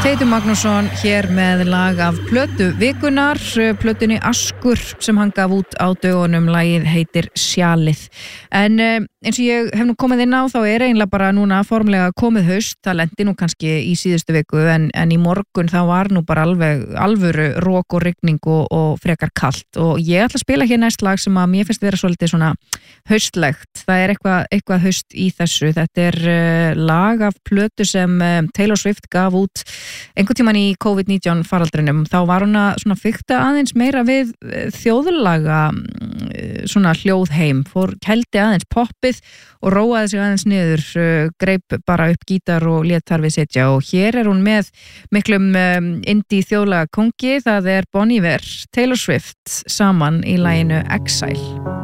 Teitur Magnússon hér með lag af plötu vikunar, plötunni Askur sem hann gaf út á dögunum, lagið heitir Sjalið. En eins og ég hef nú komið inn á þá eiginlega bara núna formlega komið haust, það lendi nú kannski í síðustu viku en í morgun þá var nú bara alvöru rok og rigning og frekar kalt og ég ætla að spila hér næst lag sem að mér finnst vera svolítið svona haustlegt, það eitthvað haust í þessu, þetta lag af plötu sem Taylor Swift gaf út einhvern tímann í COVID-19 faraldrinum, þá var hún að svona fikta aðeins meira við þjóðlaga svona hljóðheim, kældi aðeins poppið og róaði sig aðeins niður, greip bara upp gítar og lét þar við sitja og hér hún með miklum indie þjóðlaga kongi, það Bon Iver, Taylor Swift saman í laginu Exile.